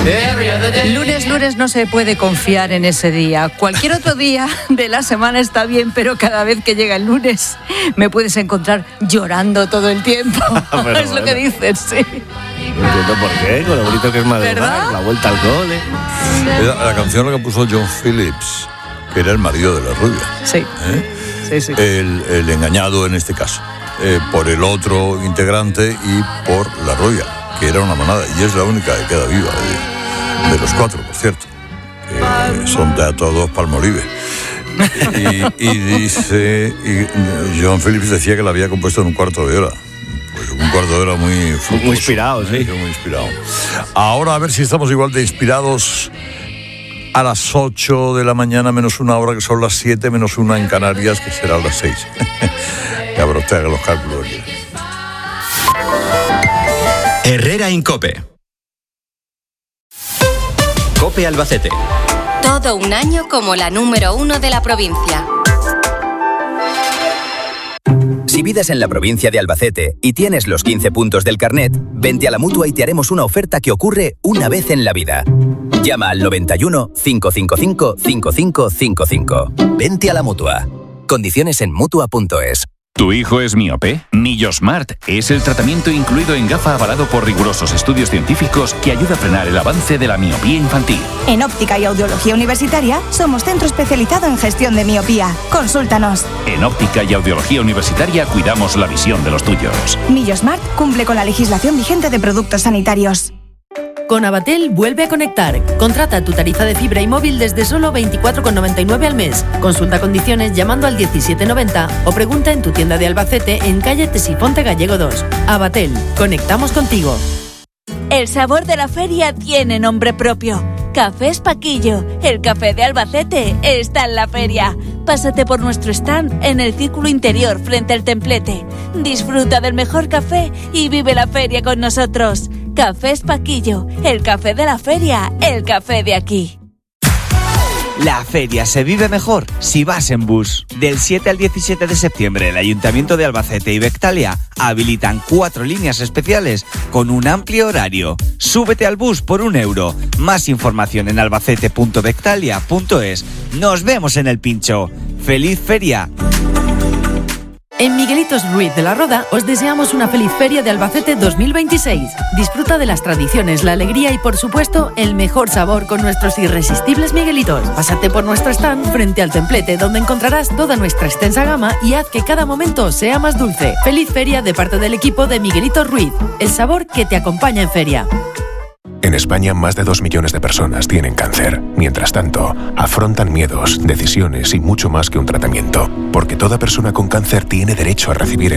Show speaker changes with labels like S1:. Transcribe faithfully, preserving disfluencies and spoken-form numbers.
S1: Lunes, lunes no se puede confiar en ese día. Cualquier otro día de la semana está bien, pero cada vez que llega el lunes me puedes encontrar llorando todo el tiempo. Es bueno. Lo que dicen, sí.
S2: No entiendo por qué, con lo bonito que es Madrid, la vuelta al cole.
S3: La, la canción la que puso John Phillips, que era el marido de la rubia.
S1: Sí.
S3: ¿Eh?
S1: Sí, sí.
S3: El, el engañado en este caso, eh, por el otro integrante y por la rubia, que era una manada, y es la única que queda viva de, de los cuatro, por cierto. Eh, son de todos Palmolive. Y, y dice, y John Phillips decía que la había compuesto en un cuarto de hora. Pues un cuarto de hora muy fructuoso,
S2: muy inspirado, sí.
S3: Muy inspirado. Ahora a ver si estamos igual de inspirados a las ocho de la mañana menos una hora, que son las siete menos una en Canarias, que será a las seis. Que habrá usted haga los cálculos.
S4: Herrera Incope. Cope Albacete.
S5: Todo un año como la número uno de la provincia.
S4: Si vives en la provincia de Albacete y tienes los quince puntos del carnet, vente a la Mutua y te haremos una oferta que ocurre una vez en la vida. Llama al noventa y uno, cinco cinco cinco, cinco cinco cinco cinco. Vente a la Mutua. Condiciones en mutua punto es.
S6: ¿Tu hijo es miope? Millosmart es el tratamiento incluido en gafa avalado por rigurosos estudios científicos que ayuda a frenar el avance de la miopía infantil.
S7: En Óptica y Audiología Universitaria somos centro especializado en gestión de miopía. Consúltanos.
S6: En Óptica y Audiología Universitaria cuidamos la visión de los tuyos.
S7: Millosmart cumple con la legislación vigente de productos sanitarios.
S8: Con Abatel vuelve a conectar. Contrata tu tarifa de fibra y móvil desde solo veinticuatro con noventa y nueve al mes. Consulta condiciones llamando al diecisiete noventa o pregunta en tu tienda de Albacete en calle Tesifonte Gallego dos. Abatel, conectamos contigo.
S9: El sabor de la feria tiene nombre propio. Cafés Paquillo, el café de Albacete, está en la feria. Pásate por nuestro stand en el círculo interior frente al templete. Disfruta del mejor café y vive la feria con nosotros. Cafés Paquillo, el café de la feria, el café de aquí.
S10: La feria se vive mejor si vas en bus. Del siete al diecisiete de septiembre, el Ayuntamiento de Albacete y Bectalia habilitan cuatro líneas especiales con un amplio horario. Súbete al bus por un euro. Más información en albacete punto bectalia punto es. Nos vemos en el pincho. ¡Feliz feria!
S8: En Miguelitos Ruiz de la Roda os deseamos una feliz feria de Albacete dos mil veintiséis. Disfruta de las tradiciones, la alegría y por supuesto el mejor sabor con nuestros irresistibles Miguelitos. Pásate por nuestro stand frente al templete donde encontrarás toda nuestra extensa gama y haz que cada momento sea más dulce. Feliz feria de parte del equipo de Miguelitos Ruiz, el sabor que te acompaña en feria.
S11: En España, más de dos millones de personas tienen cáncer. Mientras tanto, afrontan miedos, decisiones y mucho más que un tratamiento. Porque toda persona con cáncer tiene derecho a recibir el